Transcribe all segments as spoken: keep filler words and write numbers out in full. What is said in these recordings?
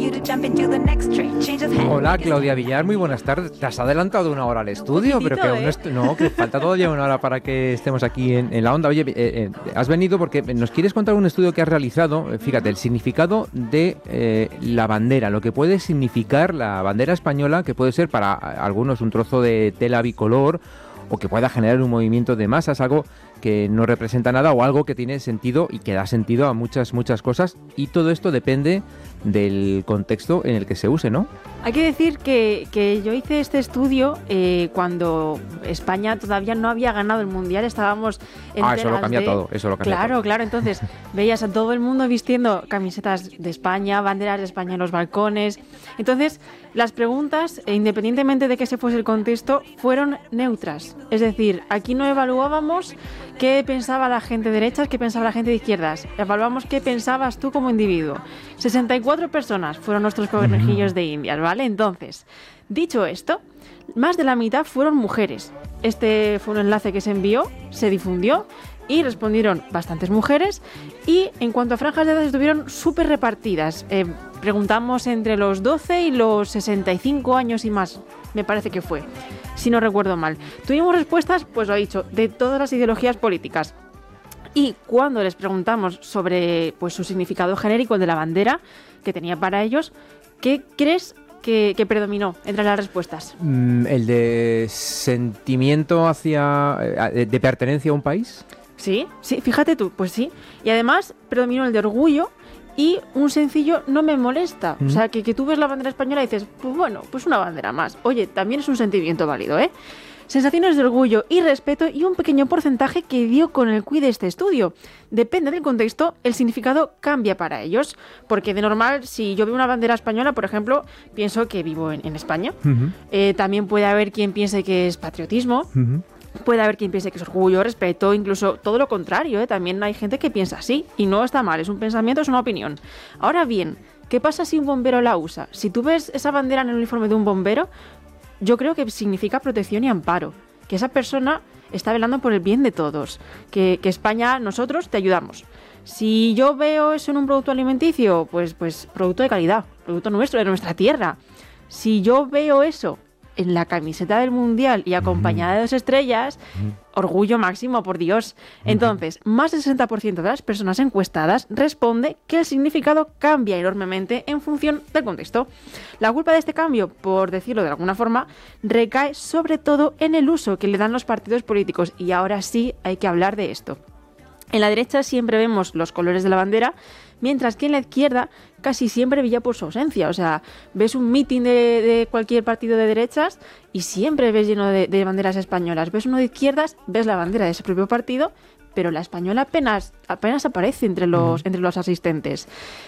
Hola, Claudia Villar, muy buenas tardes. Te has adelantado una hora al estudio, Poquitito, pero que aún ¿eh? no, est- no, que falta todavía una hora para que estemos aquí en, en la onda. Oye, eh, eh, has venido porque nos quieres contar un estudio que has realizado, eh, fíjate, el significado de eh, la bandera, lo que puede significar la bandera española, que puede ser para algunos un trozo de tela bicolor o que pueda generar un movimiento de masas, algo que no representa nada o algo que tiene sentido y que da sentido a muchas, muchas cosas, y todo esto depende del contexto en el que se use, ¿no? Hay que decir que, que yo hice este estudio eh, cuando España todavía no había ganado el Mundial, estábamos en Ah, eso lo telas cambia de... todo, eso lo cambia Claro, todo. claro, entonces veías a todo el mundo vistiendo camisetas de España, banderas de España en los balcones. Entonces, las preguntas, eh, independientemente de que se fuese el contexto, fueron neutras. Es decir, aquí no evaluábamos qué pensaba la gente de derechas, qué pensaba la gente de izquierdas. Evaluamos qué pensabas tú como individuo. sesenta y cuatro personas fueron nuestros conejillos de Indias, ¿vale? Entonces, dicho esto, más de la mitad fueron mujeres. Este fue un enlace que se envió, se difundió y respondieron bastantes mujeres. Y en cuanto a franjas de edad, estuvieron súper repartidas. Eh, preguntamos entre los doce y los sesenta y cinco años y más, me parece que fue, si no recuerdo mal. Tuvimos respuestas, pues lo he dicho, de todas las ideologías políticas. Y cuando les preguntamos sobre pues, su significado genérico de la bandera que tenía para ellos, ¿qué crees que, que predominó entre las respuestas? Mm, ¿El de sentimiento hacia eh, de pertenencia a un país? Sí, sí, fíjate tú, pues sí. Y además predominó el de orgullo y un sencillo no me molesta. Mm. O sea, que, que tú ves la bandera española y dices, pues bueno, pues una bandera más. Oye, también es un sentimiento válido, ¿eh? Sensaciones de orgullo y respeto y un pequeño porcentaje que dio con el quid de este estudio. Depende del contexto, el significado cambia para ellos. Porque de normal, si yo veo una bandera española, por ejemplo, pienso que vivo en, en España. Uh-huh. Eh, también puede haber quien piense que es patriotismo. Uh-huh. Puede haber quien piense que es orgullo, respeto, incluso todo lo contrario, ¿eh? También hay gente que piensa así y no está mal, es un pensamiento, es una opinión. Ahora bien, ¿qué pasa si un bombero la usa? Si tú ves esa bandera en el uniforme de un bombero, yo creo que significa protección y amparo, que esa persona está velando por el bien de todos, que, que España, nosotros te ayudamos. Si yo veo eso en un producto alimenticio, pues, pues producto de calidad, producto nuestro, de nuestra tierra. Si yo veo eso en la camiseta del Mundial y acompañada de dos estrellas, orgullo máximo, por Dios. Entonces, más del sesenta por ciento de las personas encuestadas responde que el significado cambia enormemente en función del contexto. La culpa de este cambio, por decirlo de alguna forma, recae sobre todo en el uso que le dan los partidos políticos. Y ahora sí hay que hablar de esto. En la derecha siempre vemos los colores de la bandera, mientras que en la izquierda casi siempre brilla por su ausencia. O sea, ves un mitin de, de cualquier partido de derechas y siempre ves lleno de, de banderas españolas. Ves uno de izquierdas, ves la bandera de ese propio partido, pero la española apenas, apenas aparece entre los, uh-huh. entre los asistentes.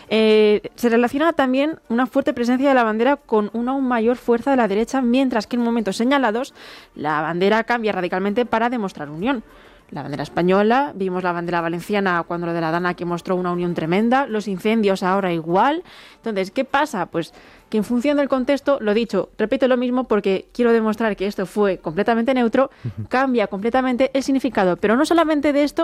Eh, se relaciona también una fuerte presencia de la bandera con una aún mayor fuerza de la derecha, mientras que en momentos señalados la bandera cambia radicalmente para demostrar unión. La bandera española, vimos la bandera valenciana cuando lo de la Dana, que mostró una unión tremenda, los incendios ahora igual. Entonces, ¿qué pasa? Pues que en función del contexto, lo dicho, repito lo mismo porque quiero demostrar que esto fue completamente neutro, cambia completamente el significado, pero no solamente de esto,